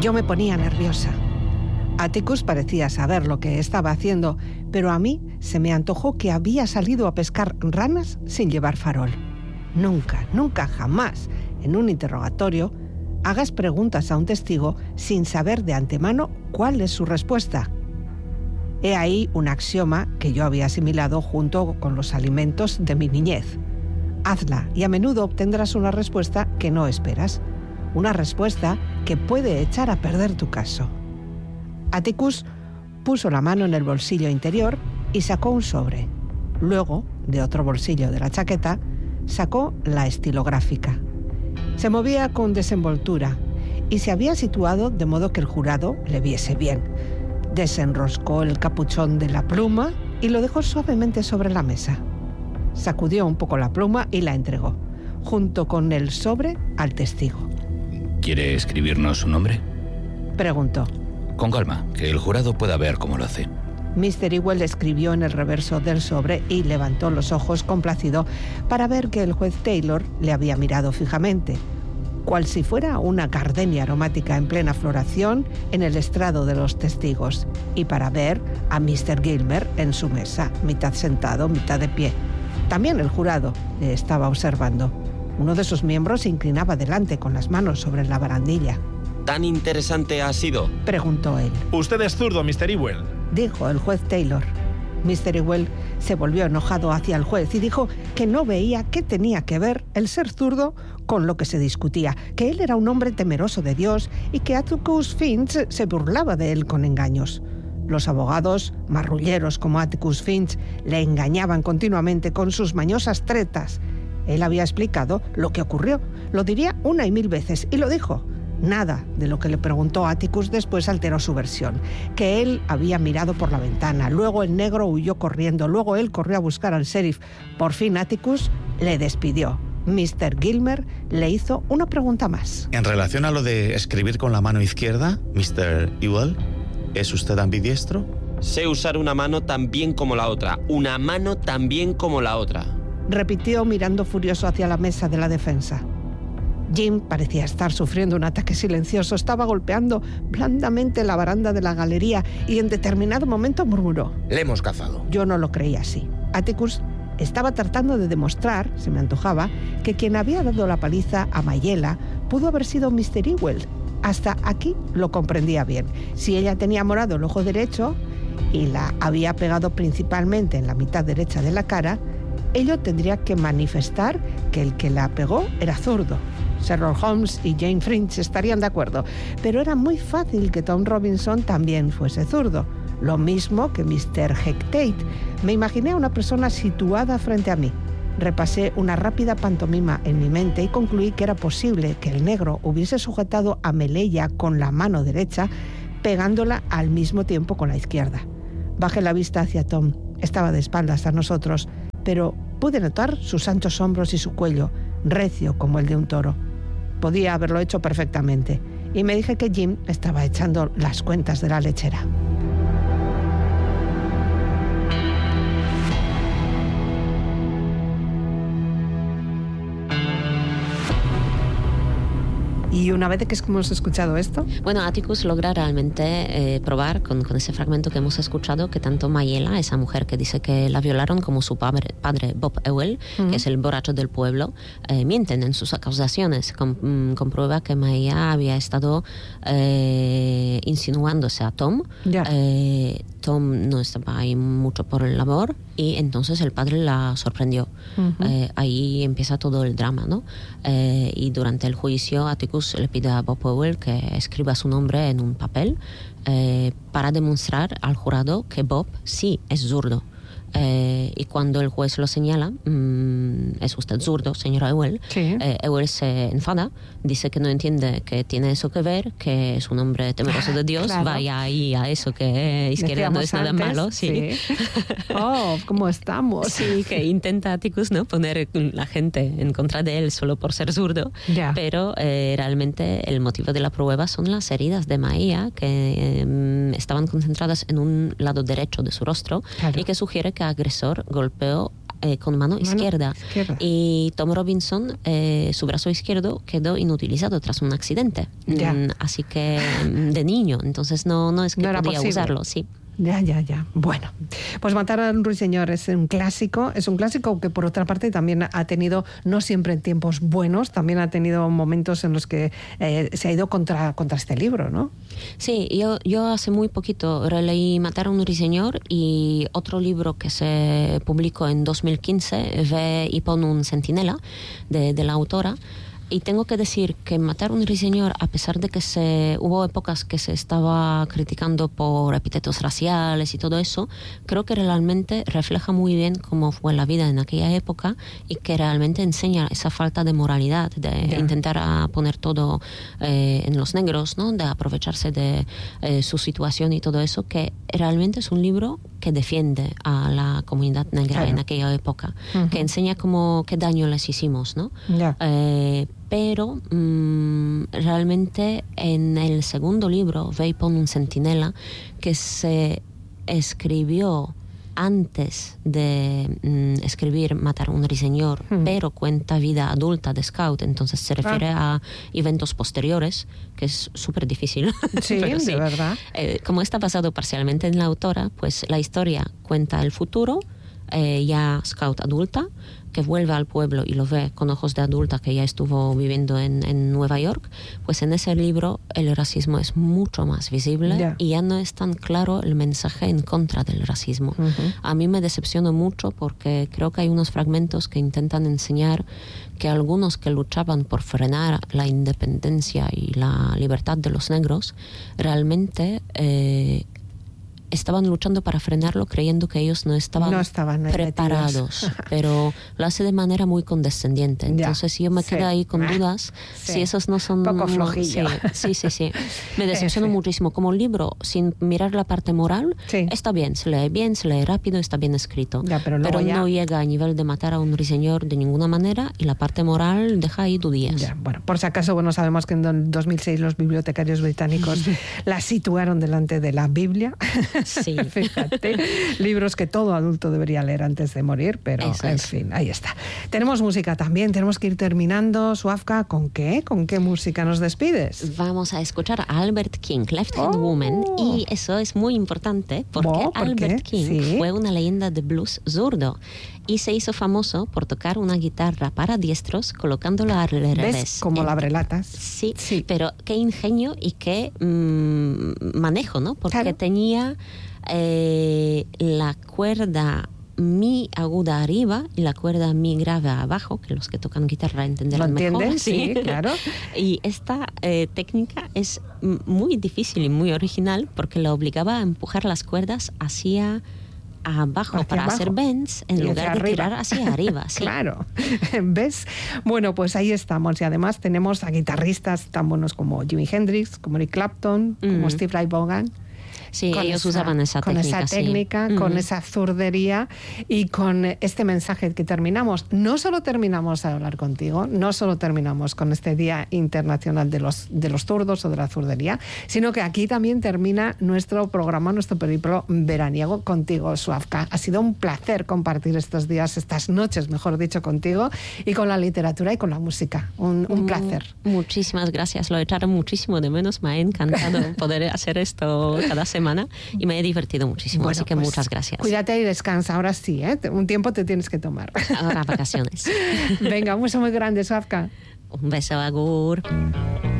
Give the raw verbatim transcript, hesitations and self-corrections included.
Yo me ponía nerviosa. Atticus parecía saber lo que estaba haciendo, pero a mí se me antojó que había salido a pescar ranas sin llevar farol. Nunca, nunca, jamás, en un interrogatorio, hagas preguntas a un testigo sin saber de antemano cuál es su respuesta. He ahí un axioma que yo había asimilado junto con los alimentos de mi niñez. Hazla y a menudo obtendrás una respuesta que no esperas. Una respuesta que puede echar a perder tu caso. Atticus puso la mano en el bolsillo interior y sacó un sobre. Luego, de otro bolsillo de la chaqueta, sacó la estilográfica. Se movía con desenvoltura y se había situado de modo que el jurado le viese bien. Desenroscó el capuchón de la pluma y lo dejó suavemente sobre la mesa. Sacudió un poco la pluma y la entregó, junto con el sobre, al testigo. ¿Quiere escribirnos su nombre? Preguntó. Con calma, que el jurado pueda ver cómo lo hace. mister Ewell escribió en el reverso del sobre y levantó los ojos complacido para ver que el juez Taylor le había mirado fijamente, cual si fuera una gardenia aromática en plena floración en el estrado de los testigos, y para ver a mister Gilmer en su mesa, mitad sentado, mitad de pie. También el jurado le estaba observando. Uno de sus miembros se inclinaba delante con las manos sobre la barandilla. ¿Tan interesante ha sido?, preguntó él. Usted es zurdo, mister Ewell, dijo el juez Taylor. mister Ewell se volvió enojado hacia el juez y dijo que no veía qué tenía que ver el ser zurdo con lo que se discutía, que él era un hombre temeroso de Dios y que Atticus Finch se burlaba de él con engaños. Los abogados, marrulleros como Atticus Finch, le engañaban continuamente con sus mañosas tretas. Él había explicado lo que ocurrió, lo diría una y mil veces, y lo dijo. Nada de lo que le preguntó Atticus después alteró su versión, que él había mirado por la ventana, luego el negro huyó corriendo, luego él corrió a buscar al sheriff. Por fin Atticus le despidió. mister Gilmer le hizo una pregunta más. En relación a lo de escribir con la mano izquierda, mister Ewell, ¿es usted ambidiestro? Sé usar una mano tan bien como la otra, una mano tan bien como la otra, repitió mirando furioso hacia la mesa de la defensa. Jim parecía estar sufriendo un ataque silencioso. Estaba golpeando blandamente la baranda de la galería y en determinado momento murmuró. Le hemos cazado. Yo no lo creía así. Atticus estaba tratando de demostrar, se me antojaba, que quien había dado la paliza a Mayela pudo haber sido mister Ewell. Hasta aquí lo comprendía bien. Si ella tenía morado el ojo derecho y la había pegado principalmente en la mitad derecha de la cara, ello tendría que manifestar que el que la pegó era zurdo. Sherlock Holmes y Jane Finch estarían de acuerdo, pero era muy fácil que Tom Robinson también fuese zurdo. Lo mismo que mister Hecate. Me imaginé a una persona situada frente a mí. Repasé una rápida pantomima en mi mente y concluí que era posible que el negro hubiese sujetado a Meleia con la mano derecha, pegándola al mismo tiempo con la izquierda. Bajé la vista hacia Tom. Estaba de espaldas a nosotros, pero pude notar sus anchos hombros y su cuello, recio como el de un toro. Podía haberlo hecho perfectamente, y me dije que Jim estaba echando las cuentas de la lechera. Y una vez que hemos escuchado esto... Bueno, Atticus logra realmente eh, probar con, con ese fragmento que hemos escuchado que tanto Mayela, esa mujer que dice que la violaron, como su padre, padre Bob Ewell, uh-huh. que es el borracho del pueblo, eh, mienten en sus acusaciones. Com, comprueba que Mayela había estado eh, insinuándose a Tom. Yeah. Eh, Tom no estaba ahí mucho por el labor y entonces el padre la sorprendió. Uh-huh. Eh, ahí empieza todo el drama, ¿no? Eh, y durante el juicio Atticus le pide a Bob Ewell que escriba su nombre en un papel eh, para demostrar al jurado que Bob sí es zurdo. Eh, y cuando el juez lo señala, mmm, es usted zurdo, señora Ewell, sí. eh, Ewell se enfada, dice que no entiende que tiene eso que ver, que es un hombre temeroso de Dios, claro. Vaya ahí a eso que izquierda no es nada antes, malo. Sí. sí. Oh, ¿cómo estamos? Sí, que intenta Atticus, ¿no?, poner la gente en contra de él solo por ser zurdo, yeah. pero eh, realmente el motivo de la prueba son las heridas de Maia que eh, estaban concentradas en un lado derecho de su rostro, claro. y que sugiere que el agresor golpeó eh, con mano, Mano izquierda. izquierda. Y Tom Robinson, eh, su brazo izquierdo quedó inutilizado tras un accidente. Ya. Mm, así que mm, de niño, entonces no, no es que No era podía posible. usarlo, sí. Ya, ya, ya. Bueno, pues Matar a un ruiseñor es un clásico, es un clásico que por otra parte también ha tenido, no siempre tiempos buenos, también ha tenido momentos en los que eh, se ha ido contra, contra este libro, ¿no? Sí, yo, yo hace muy poquito releí Matar a un ruiseñor y otro libro que se publicó en dos mil quince, Ve y pon un centinela, de, de la autora. Y tengo que decir que Matar a un ruiseñor, a pesar de que se hubo épocas que se estaba criticando por epítetos raciales y todo eso, creo que realmente refleja muy bien cómo fue la vida en aquella época y que realmente enseña esa falta de moralidad, de Yeah. intentar a poner todo eh, en los negros, ¿no? De aprovecharse de eh, su situación y todo eso, que realmente es un libro que defiende a la comunidad negra Claro. en aquella época, Ujú. que enseña cómo qué daño les hicimos, ¿no? Ya. Eh, pero mmm, realmente en el segundo libro, Ve y pon un centinela, que se escribió antes de mm, escribir Matar a un ruiseñor, Hmm. pero cuenta vida adulta de Scout, entonces se refiere a eventos posteriores, que es súper difícil. Sí, Pero de verdad. Eh, como está basado parcialmente en la autora, pues la historia cuenta el futuro, eh, ya Scout adulta, que vuelve al pueblo y lo ve con ojos de adulta que ya estuvo viviendo en, en Nueva York, pues en ese libro el racismo es mucho más visible Ya. y ya no es tan claro el mensaje en contra del racismo. Ujú. A mí me decepcionó mucho porque creo que hay unos fragmentos que intentan enseñar que algunos que luchaban por frenar la independencia y la libertad de los negros realmente eh, estaban luchando para frenarlo creyendo que ellos no estaban, No estaban ahí preparados, metidos. pero lo hace de manera muy condescendiente. Ya, Entonces yo me sí. quedo ahí con Ah, dudas sí. si esos no son... Poco no- flojillo. Sí, sí, sí, sí. Me decepcionó En fin. muchísimo. Como libro, sin mirar la parte moral, Sí. está bien, se lee bien, se lee rápido, está bien escrito. Ya, pero luego ya- no llega a nivel de matar a un ruiseñor de ninguna manera y la parte moral deja ahí dudillas. Ya, bueno, por si acaso, bueno, sabemos que en dos mil seis los bibliotecarios británicos la situaron delante de la Biblia. Sí. Fíjate, libros que todo adulto debería leer antes de morir, pero Eso en es. fin, ahí está. Tenemos música también, tenemos que ir terminando. Suafka, ¿con qué? ¿Con qué música nos despides? Vamos a escuchar a Albert King, Left Hand Oh. Woman, y eso es muy importante porque Oh, ¿por Albert qué? King Sí. fue una leyenda de blues zurdo y se hizo famoso por tocar una guitarra para diestros colocándola al revés. ¿Ves? Como En- labrelatas. Sí, Sí. pero qué ingenio y qué mm, manejo, ¿no? Porque Claro. tenía eh, la cuerda mi aguda arriba y la cuerda mi grave abajo, que los que tocan guitarra ¿Lo entenderán mejor. entienden? Sí, claro. Y esta eh, técnica es m- muy difícil y muy original porque la obligaba a empujar las cuerdas hacia abajo Hacia para abajo. hacer bends en Y lugar hacia de arriba. tirar hacia arriba. Sí. Claro, ¿ves? Bueno, pues ahí estamos. Y además tenemos a guitarristas tan buenos como Jimi Hendrix, como Eric Clapton, como Mm. Steve Ray Vaughan. Sí, Con ellos esa- usaban esa con técnica. esa sí. técnica, con Ujú. esa zurdería y con este mensaje que terminamos. No solo terminamos a hablar contigo, no solo terminamos con este Día Internacional de los, de los Zurdos o de la Zurdería, sino que aquí también termina nuestro programa, nuestro periplo veraniego contigo, Suafka. Ha sido un placer compartir estos días, estas noches, mejor dicho, contigo y con la literatura y con la música. Un, un Mm, placer. Muchísimas gracias. Lo echaron muchísimo de menos. Me ha encantado poder hacer esto cada semana y me he divertido muchísimo. Bueno, así que pues, muchas gracias. Cuídate y descansa. Ahora sí, ¿eh? Un tiempo te tienes que tomar. Ahora vacaciones. Venga, un beso muy grande, Suafka. Un beso, Agur.